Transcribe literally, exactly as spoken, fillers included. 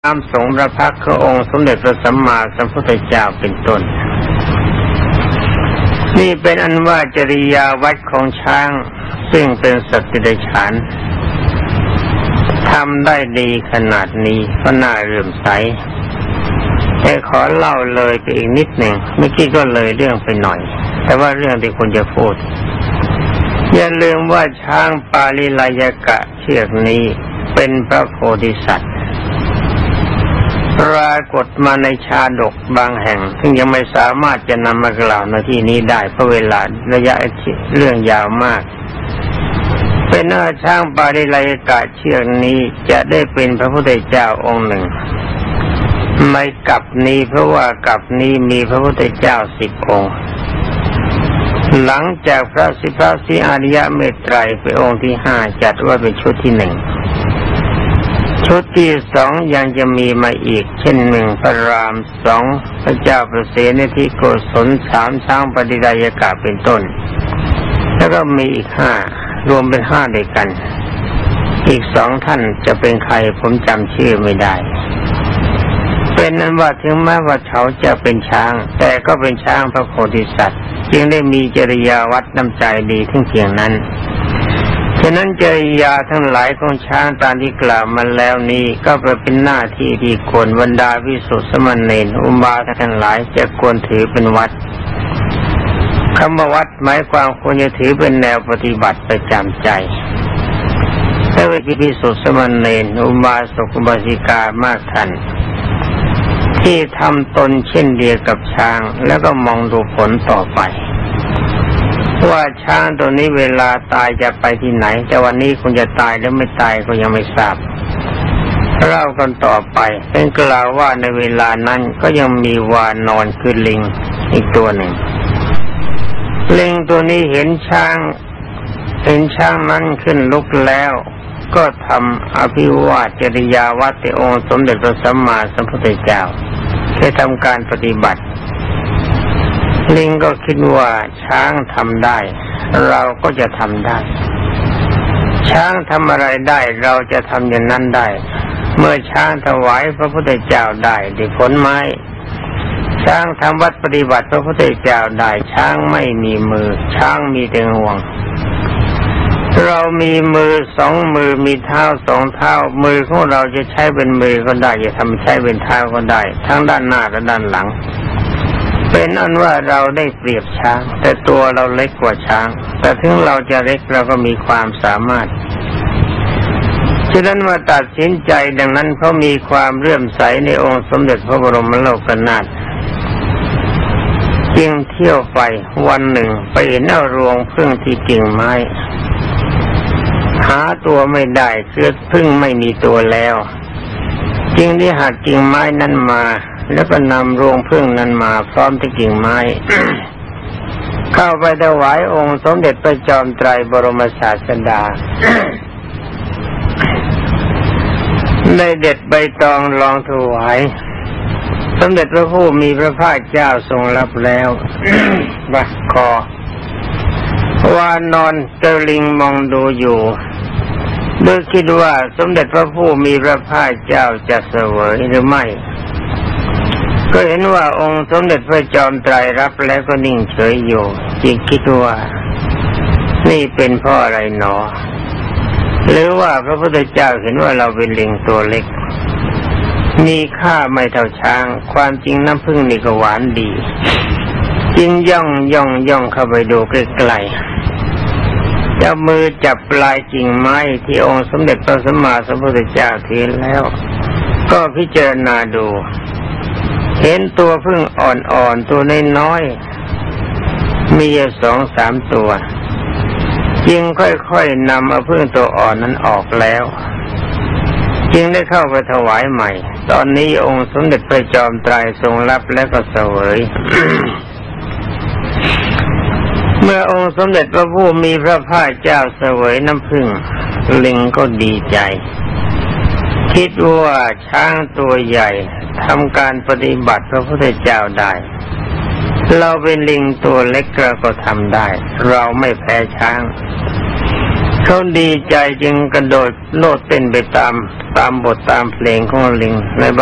น้ำสงฆ์พระพักตร์ขององค์สมเด็จพระสัมมาสัมพุทธเจ้าเป็นต้นนี่เป็นอันว่าจริยาวัดของช้างซึ่งเป็นสัตว์เดรัจฉานทำได้ดีขนาดนี้ก็น่าเลื่อมใสแต่ขอเล่าเลยไปอีกนิดหนึ่งเมื่อกี้ก็เลยเรื่องไปหน่อยแต่ว่าเรื่องที่ควรจะพูดอย่าลืมว่าช้างปาลิลายกะเชือกนี้เป็นพระโพธิสัตว์ปรากฏมาในชาดกบางแห่งซึ่งยังไม่สามารถจะนำมากล่าวในที่นี้ได้เพราะเวลาระยะเรื่องยาวมากเป็นว่าช้างปาลิลายกะเชือกนี้จะได้เป็นพระพุทธเจ้าองค์หนึ่งไม่กับนี้เพราะว่ากับนี้มีพระพุทธเจ้าสิบองค์หลังจากพระสิพระสิอาริยเมตไตรเป็นองค์ที่ห้าจัดว่าเป็นชุดที่หนึ่งชุดที่สองยังจะมีมาอีกเช่นหนึ่งพระรามสองพระเจ้าประเสนทิโกศลสามช้างปฏิดายกะเป็นต้นแล้วก็มีอีกห้ารวมเป็นห้าด้วยกันอีกสองท่านจะเป็นใครผมจำชื่อไม่ได้เป็นนั้นว่าถึงแม้ว่าเขาจะเป็นช้างแต่ก็เป็นช้างพระโพธิสัตว์จึงได้มีจริยาวัดน้ำใจดีถึงเพียงนั้นฉะนั้นจริยาทั้งหลายของช้างตามที่กล่าวมาแล้วนี้ก็เป็นหน้าที่ที่ควรบรรดาภิกษุสามเณรอุบาสกทั้งหลายจะควรถือเป็นวัดคำว่าวัดหมายความควรจะถือเป็นแนวปฏิบัติประจำใจถ้าเป็นภิกษุสามเณรอุบาสกอุบาสิกามากท่านที่ทำตนเช่นเดียวกับช้างแล้วก็มองดูผลต่อไปว่าช้างตัวนี้เวลาตายจะไปที่ไหนแต่วันนี้คงจะตายหรือไม่ตายก็ยังไม่ทราบเล่ากันต่อไปเป็นกล่าวว่าในเวลานั้นก็ยังมีวานอนคือลิงอีกตัวหนึ่งลิงตัวนี้เห็นช้างเห็นช้างนั้นขึ้นลุกแล้วก็ทำอภิวาทจริยาวัดที่องค์สมเด็จพระสัมมาสัมพุทธเจ้าได้ทำการปฏิบัติลิงก็คิดว่าช้างทำได้เราก็จะทำได้ช้างทำอะไรได้เราจะทำอย่างนั้นได้เมื่อช้างถวายพระพุทธเจ้าได้ด้วยผลไม้ช้างทำวัดปฏิบัติพระพุทธเจ้าได้ช้างไม่มีมือช้างมีแต่งวงเรามีมือสองมือมีเท้าสองเท้ามือของเราจะใช้เป็นมือก็ได้จะทำใช้เป็นเท้าก็ได้ทั้งด้านหน้าและด้านหลังเป็นอันว่าเราได้เปรียบช้างแต่ตัวเราเล็กกว่าช้างแต่ถึงเราจะเล็กเราก็มีความสามารถฉะนั้นว่าตัดสินใจดังนั้นเพราะมีความเลื่อมใสในองค์สมเด็จพระบรมโลกนาถจึงเที่ยวไปวันหนึ่งไปเห็นเอารวงผึ้งที่กิ่งไม้หาตัวไม่ได้คือผึ้งไม่มีตัวแล้วจึงได้หักกิ่งไม้นั้นมาแล้วก็นำรวงผึ้งนั้นมาพร้อมทั้งกิ่งไม้ เข้าไปถวายองค์สมเด็จพระจอมไตรบรมศาสดา ได้เด็ดใบตองรองถวายสมเด็จพระผู้มีพระภาคเจ้าทรงรับแล้ว บัดคอว่านอนเจอลิงมองดูอยู่โดยคิดว่าสมเด็จพระผู้มีพระภาคเจ้าจะเสวยหรือไม่ก็เห็นว่าองค์สมเด็จพระจอมไตรรับแล้วก็นิ่งเฉยอยู่จึงคิดว่านี่เป็นเพราะอะไรหนอหรือว่าพระพุทธเจ้าเห็นว่าเราเป็นลิงตัวเล็กมีค่าไม่เท่าช้างความจริงน้ำผึ้งนี่ก็หวานดีจึงย่องย่องย่องเข้าไปดูใกล้ๆจับมือจับปลายกิ่งไม้ที่องค์สมเด็จพระสัมมาสัมพุทธเจ้าถือแล้วก็พิจารณาดูเห็นตัวผึ้งอ่อนๆตัวน้อยๆมีอยู่สองสามตัวจึงค่อยๆนำเอาผึ้งตัวอ่อนนั้นออกแล้วจึงได้เข้าไปถวายใหม่ตอนนี้องค์สมเด็จพระจอมไตรทรงรับและก็เสวย เมื่อองค์สมเด็จพระผู้มีพระภาคเจ้าเสวยน้ำผึ้งลิงก็ดีใจคิดว่าช้างตัวใหญ่ทำการปฏิบัติพระพุทธเจ้าได้เราเป็นลิงตัวเล็กเราก็ทำได้เราไม่แพ้ช้างเขาดีใจจึงกระโดดโลดเต้นไปตามตามบทตามเพลงของลิงใน